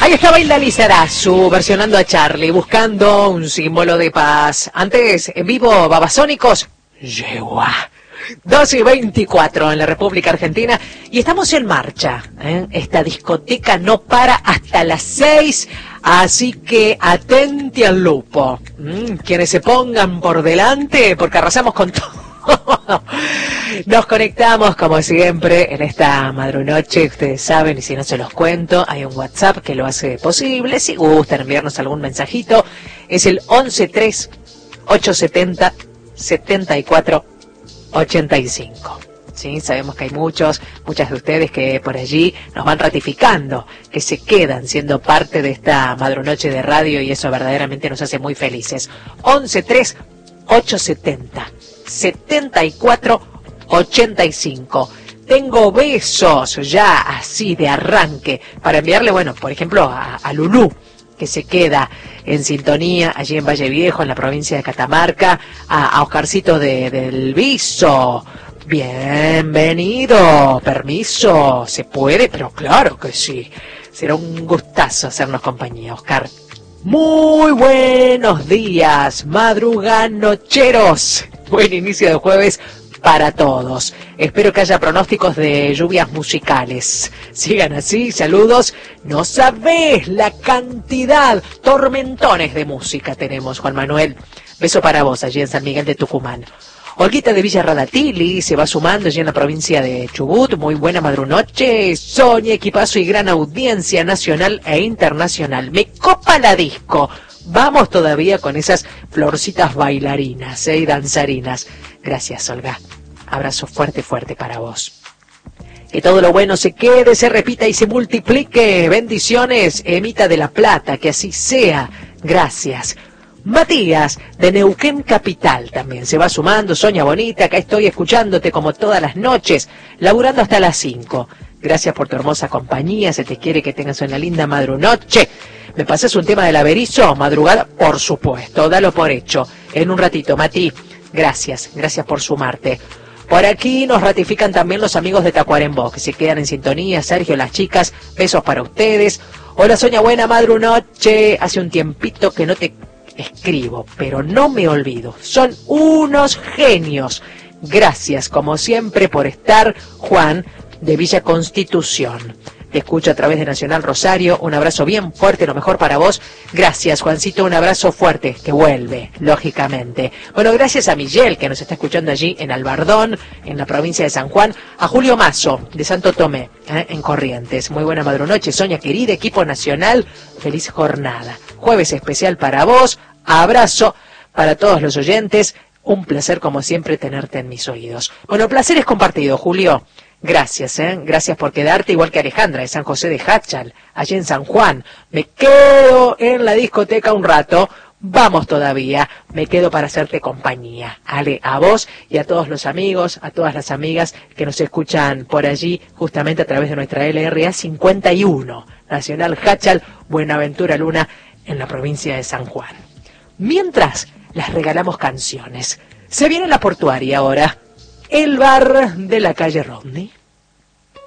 Ahí estaba Hilda Lizarazu versionando a Charlie, buscando un símbolo de paz. Antes, en vivo, Babasónicos, Yegua. 12:24 en la República Argentina y estamos en marcha, ¿eh? Esta discoteca no para hasta las 6, así que atenti al lupo. Quienes se pongan por delante, porque arrasamos con todo. Nos conectamos como siempre en esta madrunoche, ustedes saben, y si no se los cuento, hay un WhatsApp que lo hace posible. Si gustan enviarnos algún mensajito, es el 113 870 7485. Sí, sabemos que hay muchas de ustedes que por allí nos van ratificando, que se quedan siendo parte de esta madrunoche de radio y eso verdaderamente nos hace muy felices. 113 870 7485. Tengo besos ya así de arranque para enviarle, bueno, por ejemplo, a Lulú, que se queda en sintonía allí en Valle Viejo, en la provincia de Catamarca, a Oscarcito del Viso. Bienvenido, permiso, se puede, pero claro que sí. Será un gustazo hacernos compañía, Oscar. Muy buenos días, madruganocheros. Buen inicio de jueves para todos. Espero que haya pronósticos de lluvias musicales. Sigan así, saludos. No sabés la cantidad, tormentones de música tenemos, Juan Manuel. Beso para vos allí en San Miguel de Tucumán. Olguita de Villa Radatili se va sumando allí en la provincia de Chubut. Muy buena madrunoche. Soña, equipazo y gran audiencia nacional e internacional. Me copa la disco. Vamos todavía con esas florcitas bailarinas y danzarinas. Gracias, Olga. Abrazo fuerte, fuerte para vos. Que todo lo bueno se quede, se repita y se multiplique. Bendiciones, Emita de la Plata, que así sea. Gracias. Matías, de Neuquén Capital, también se va sumando. Soña bonita, acá estoy escuchándote como todas las noches, laburando hasta las 5. Gracias por tu hermosa compañía, se te quiere, que tengas una linda madrunoche. ¿Me pasas un tema del Averizo? Madrugada, por supuesto, dalo por hecho. En un ratito, Mati, gracias por sumarte. Por aquí nos ratifican también los amigos de Tacuarembó, que se quedan en sintonía. Sergio, las chicas, besos para ustedes. Hola, Soña, buena madrunoche. Hace un tiempito que no te escribo, pero no me olvido. Son unos genios. Gracias, como siempre, por estar, Juan, de Villa Constitución. Te escucho a través de Nacional Rosario. Un abrazo bien fuerte, lo mejor para vos. Gracias, Juancito, un abrazo fuerte, que vuelve, lógicamente. Bueno, gracias a Miguel, que nos está escuchando allí en Albardón, en la provincia de San Juan. A Julio Mazo, de Santo Tomé, en Corrientes. Muy buena madrunoche, Soña querida, equipo nacional. Feliz jornada. Jueves especial para vos. Abrazo para todos los oyentes. Un placer, como siempre, tenerte en mis oídos. Bueno, el placer es compartido, Julio. Gracias, gracias por quedarte, igual que Alejandra de San José de Hachal, allí en San Juan. Me quedo en la discoteca un rato, vamos todavía, me quedo para hacerte compañía. Ale, a vos y a todos los amigos, a todas las amigas que nos escuchan por allí, justamente a través de nuestra LRA 51, Nacional Hachal, Buenaventura Luna, en la provincia de San Juan. Mientras, les regalamos canciones. Se viene la portuaria ahora. El bar de la calle Rodney.